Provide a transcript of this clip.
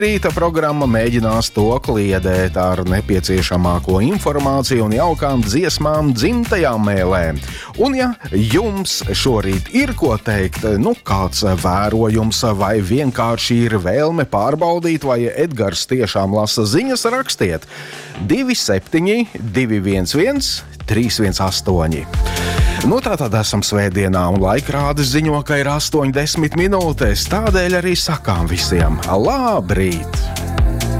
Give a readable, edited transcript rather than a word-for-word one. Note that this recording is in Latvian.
Rīta programma mēģinās to kliedēt ar nepieciešamāko informāciju un jaukām dziesmām dzimtajām mēlēm. Un ja jums šorīt ir ko teikt, kāds vērojums vai vienkārši ir vēlme pārbaudīt, vai Edgars tiešām lasa ziņas, rakstiet 27 211 318. Tātad esam svētdienā un laikrādes ziņo, ka ir 80 minūtes, tādēļ arī sakām visiem labrīt!